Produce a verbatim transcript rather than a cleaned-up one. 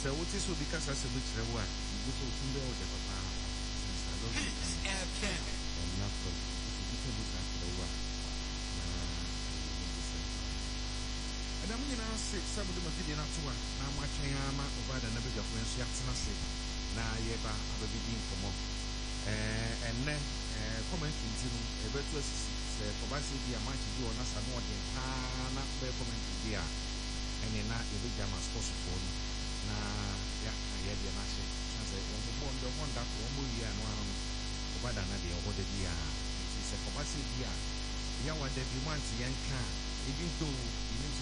sɛ wote sɛ obi kasa sɛ bɛkyerɛ wo a ibu sɛ otum bɛ wo de papa ɛna fɔ obi sɛ bu saa kyerɛ wo a na ɛda mo nyinaa se sɛ mode mafidie no ato a na moatwɛn ama ɔbaada na bɛdwafoɔ nso yɛatena se na yɛba abɛbɛdi nkɔmmɔ ɛnnɛ kɔmmɛnti nti no ɛbɛto asisi sɛ kɔba sɛ bi a manche bi wɔ na sa no ɔden paa na bɛyɛ kɔmmɛnti bi a ɛne na yɛbɛgya ma sportsfoɔ no na yɛaka yɛdeɛ no ahyɛ na sɛ ɔmobɔ ndɛ ɔmɔ nda koro ɔmɔ wie a no ano no ɔbada na deɛ ɔhɔ da bi a nti sɛ kɔba sɛ bi a yɛwɔ da bi mu ante yɛnka a ebi nto yɛnim